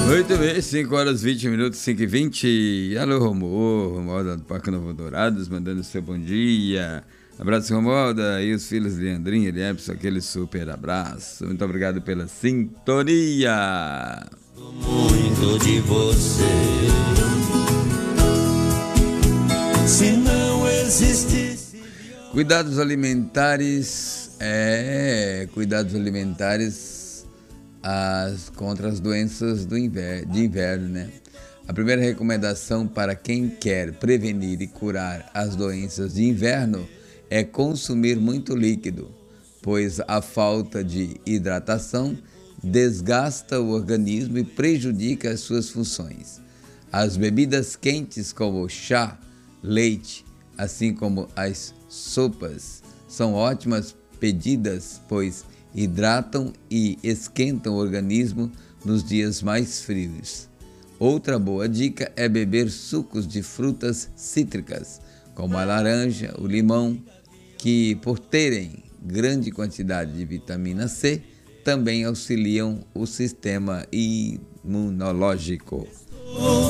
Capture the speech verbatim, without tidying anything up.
Muito bem, cinco horas e vinte minutos, cinco e vinte. Alô, Romualdo, Romualdo do Parque Novo Dourados, mandando seu bom dia. Abraço, Romualdo, e os filhos de Leandrinho e Eliepson, aquele super abraço. Muito obrigado pela sintonia. Muito de você. Se não existisse. Cuidados alimentares, é, cuidados alimentares as, contra as doenças do inverno, de inverno, né? A primeira recomendação para quem quer prevenir e curar as doenças de inverno é consumir muito líquido, pois a falta de hidratação desgasta o organismo e prejudica as suas funções. As bebidas quentes como chá, leite, assim como as sopas, são ótimas pedidas, pois hidratam e esquentam o organismo nos dias mais frios. Outra boa dica é beber sucos de frutas cítricas, como a laranja, o limão, que por terem grande quantidade de vitamina C, também auxiliam o sistema imunológico.